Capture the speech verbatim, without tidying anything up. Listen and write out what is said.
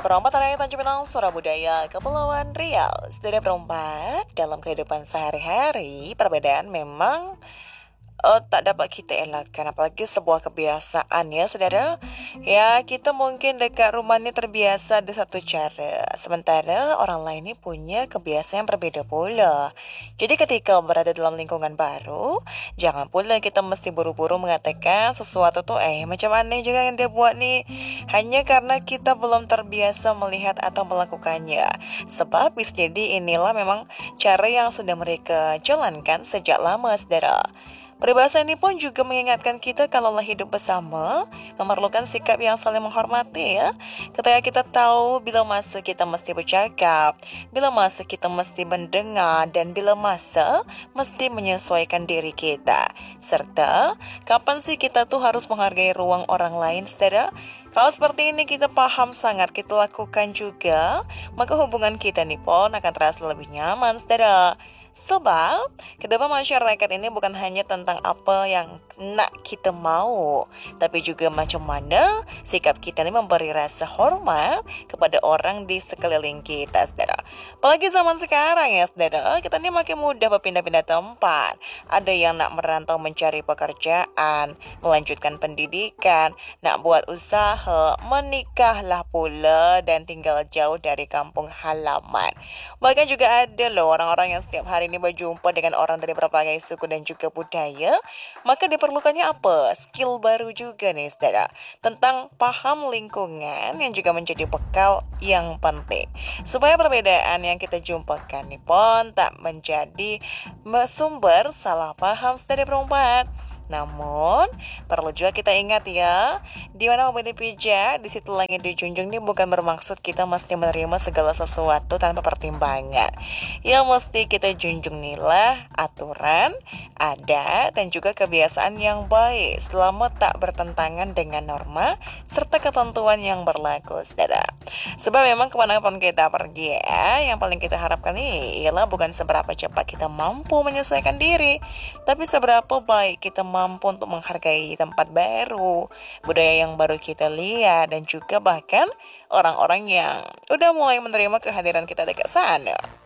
Perompak tarian Tanjung Pinang, Suara Budaya, Kepulauan Riau. Saudara perompak, dalam kehidupan sehari-hari, perbedaan memang eh, tak dapat kita elakkan, apalagi sebuah kebiasaan ya saudara. Ya, kita mungkin dekat rumah ini terbiasa di satu cara, sementara orang lain ini punya kebiasaan yang berbeda pula. Jadi ketika berada dalam lingkungan baru, jangan pula kita mesti buru-buru mengatakan sesuatu tuh eh macam aneh juga yang dia buat nih, hanya karena kita belum terbiasa melihat atau melakukannya. Sebab bisa jadi inilah memang cara yang sudah mereka jalankan sejak lama saudara. Peribahasa ini pun juga mengingatkan kita kalau hidup bersama memerlukan sikap yang saling menghormati ya. Ketika kita tahu bila masa kita mesti bercakap, bila masa kita mesti mendengar, dan bila masa mesti menyesuaikan diri kita. Serta kapan sih kita tuh harus menghargai ruang orang lain, saudara? Kalau seperti ini kita paham sangat kita lakukan juga, maka hubungan kita nih pun akan terasa lebih nyaman, saudara. Sebab kedepan masyarakat ini bukan hanya tentang apa yang nak kita mau, tapi juga macam mana sikap kita ini memberi rasa hormat kepada orang di sekeliling kita, saudara. Apalagi zaman sekarang ya, saudara, kita ini makin mudah berpindah-pindah tempat. Ada yang nak merantau mencari pekerjaan, melanjutkan pendidikan, nak buat usaha, menikahlah pula, dan tinggal jauh dari kampung halaman. Bahkan juga ada loh orang-orang yang setiap hari ini berjumpa dengan orang dari berbagai suku dan juga budaya. Maka diperlukannya apa? Skill baru juga nih saudara, tentang paham lingkungan yang juga menjadi bekal yang penting, supaya perbedaan yang kita jumpakan nih pun tak menjadi sumber salah paham saudara perempuan. Namun, perlu juga kita ingat ya, di mana memilih pijak, di situ langit dijunjung ini bukan bermaksud kita mesti menerima segala sesuatu tanpa pertimbangan. Yang mesti kita junjung inilah aturan, adat, dan juga kebiasaan yang baik selama tak bertentangan dengan norma serta ketentuan yang berlaku, saudara. Sebab memang kemanapun kita pergi ya, yang paling kita harapkan nih ialah bukan seberapa cepat kita mampu menyesuaikan diri, tapi seberapa baik kita mampu untuk menghargai tempat baru, budaya yang baru kita lihat, dan juga bahkan orang-orang yang udah mulai menerima kehadiran kita dekat sana.